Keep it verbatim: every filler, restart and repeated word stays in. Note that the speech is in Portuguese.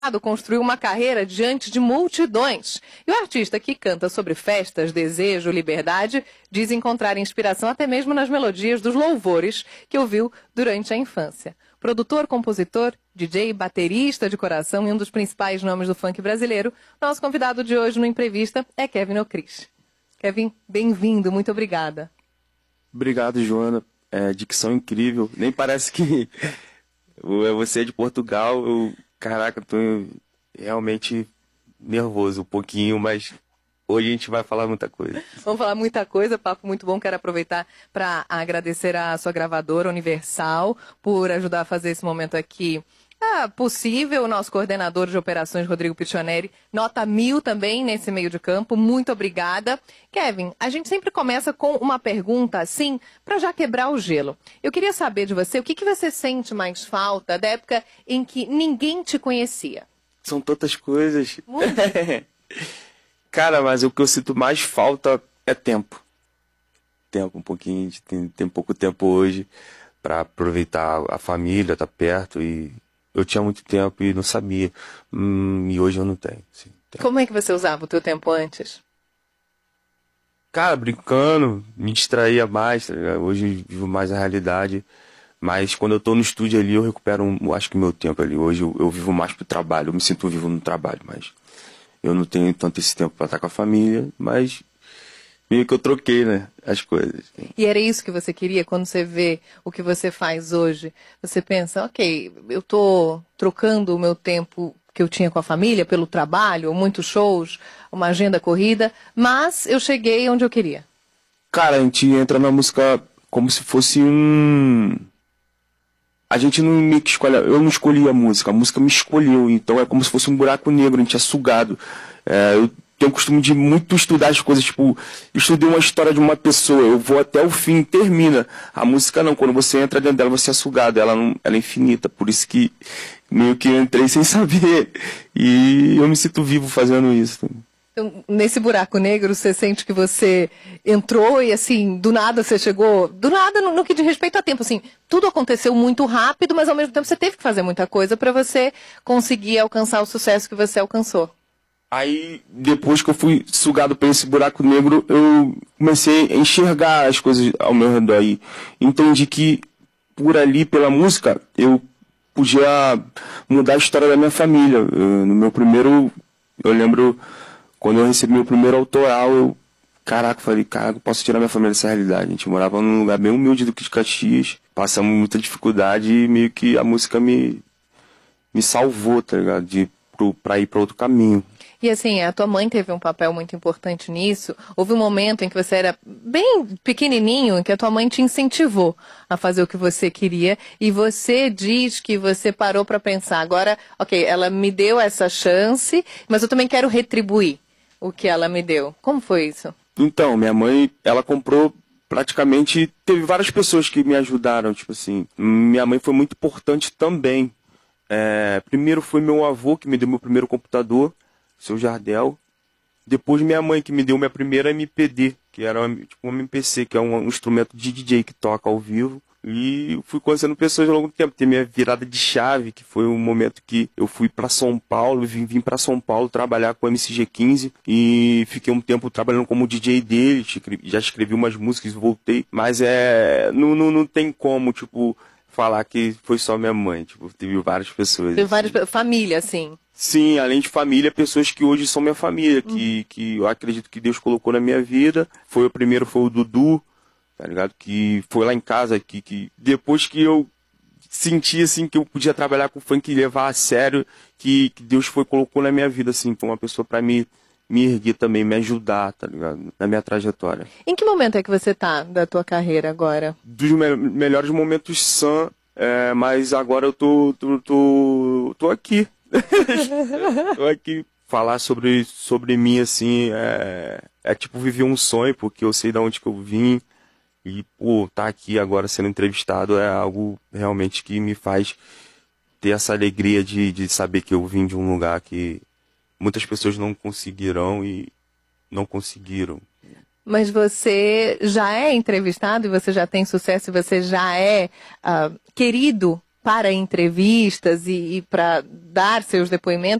construiu uma carreira diante de multidões. E o artista que canta sobre festas, desejo, liberdade, diz encontrar inspiração até mesmo nas melodias dos louvores que ouviu durante a infância. Produtor, compositor, D J, baterista de coração e um dos principais nomes do funk brasileiro, nosso convidado de hoje no Entrevista é Kevin Ocris. Kevin, bem-vindo, muito obrigada. Obrigado, Joana. É, dicção incrível. Nem parece que você é de Portugal. Eu... Caraca, eu tô realmente nervoso um pouquinho, mas hoje a gente vai falar muita coisa. Vamos falar muita coisa, papo muito bom. Quero aproveitar para agradecer a sua gravadora Universal por ajudar a fazer esse momento aqui ah, possível. O nosso coordenador de operações, Rodrigo Pichoneri, nota mil também nesse meio de campo. Muito obrigada. Kevin, a gente sempre começa com uma pergunta assim, para já quebrar o gelo. Eu queria saber de você, o que, que você sente mais falta da época em que ninguém te conhecia? São tantas coisas. Cara, mas o que eu sinto mais falta é tempo. Tempo, um pouquinho. A gente tem, tem pouco tempo hoje para aproveitar a família, estar tá perto. E eu tinha muito tempo e não sabia. Hum, e hoje eu não tenho. Sim, tenho. Como é que você usava o teu tempo antes? Cara, brincando, me distraía mais, tá ligado? Hoje vivo mais a realidade, mas quando eu tô no estúdio ali, eu recupero, um, acho que meu tempo ali. Hoje eu, eu vivo mais pro trabalho, eu me sinto vivo no trabalho, mas eu não tenho tanto esse tempo pra estar com a família, mas meio que eu troquei, né, as coisas. E era isso que você queria quando você vê o que você faz hoje? Você pensa, ok, eu tô trocando o meu tempo que eu tinha com a família, pelo trabalho, muitos shows, uma agenda corrida, mas eu cheguei onde eu queria. Cara, a gente entra na música como se fosse um... A gente não meio que escolhe... Eu não escolhi a música, a música me escolheu, então é como se fosse um buraco negro, a gente é sugado. É, eu tenho o costume de muito estudar as coisas, tipo, estudei uma história de uma pessoa, eu vou até o fim, termina. A música não, quando você entra dentro dela, você é sugado, ela, não, ela é infinita, por isso que meio que eu entrei sem saber, e eu me sinto vivo fazendo isso. Então, nesse buraco negro, você sente que você entrou e, assim, do nada você chegou... Do nada, no, no que diz respeito a tempo, assim, tudo aconteceu muito rápido, mas ao mesmo tempo você teve que fazer muita coisa para você conseguir alcançar o sucesso que você alcançou. Aí, depois que eu fui sugado por esse buraco negro, eu comecei a enxergar as coisas ao meu redor e entendi que, por ali, pela música, eu podia mudar a história da minha família. Eu, no meu primeiro, eu lembro, quando eu recebi meu primeiro autoral, eu, caraca, falei, caraca, eu posso tirar minha família dessa realidade. A gente morava num lugar bem humilde do que de Caxias, passamos muita dificuldade e meio que a música me, me salvou, tá ligado? De, pro, pra ir pra outro caminho. E assim, a tua mãe teve um papel muito importante nisso. Houve um momento em que você era bem pequenininho, em que a tua mãe te incentivou a fazer o que você queria. E você diz que você parou para pensar. Agora, ok, ela me deu essa chance, mas eu também quero retribuir o que ela me deu. Como foi isso? Então, minha mãe, ela comprou praticamente... Teve várias pessoas que me ajudaram, tipo assim. Minha mãe foi muito importante também. É, primeiro foi meu avô que me deu meu primeiro computador, seu Jardel. Depois minha mãe que me deu minha primeira M P D, que era tipo um M P C, que é um, um instrumento de D J que toca ao vivo. E fui conhecendo pessoas ao longo do tempo. Tem minha virada de chave, que foi um momento que eu fui para São Paulo, vim, vim para São Paulo trabalhar com o M C G quinze e fiquei um tempo trabalhando como D J dele, já escrevi umas músicas e voltei. Mas é, não, não, não tem como, tipo, falar que foi só minha mãe. Tipo, teve várias pessoas. Teve várias assim. Família, assim. Sim, além de família, pessoas que hoje são minha família, que, uhum. que eu acredito que Deus colocou na minha vida. Foi o primeiro, foi o Dudu, tá ligado? Que foi lá em casa, que, que depois que eu senti, assim, que eu podia trabalhar com funk e levar a sério, que, que Deus foi, colocou na minha vida, assim, foi uma pessoa pra me, me erguer também, me ajudar, tá ligado? Na minha trajetória. Em que momento é que você tá da tua carreira agora? Dos me melhores momentos sã, é, mas agora eu tô, tô, tô, tô aqui. Tô aqui. Falar sobre, sobre mim, assim, é, é tipo viver um sonho, porque eu sei de onde que eu vim. E, pô, tá aqui agora sendo entrevistado é algo realmente que me faz ter essa alegria de, de saber que eu vim de um lugar que muitas pessoas não conseguirão e não conseguiram. Mas você já é entrevistado e você já tem sucesso e você já é uh, querido para entrevistas e, e para dar seus depoimentos,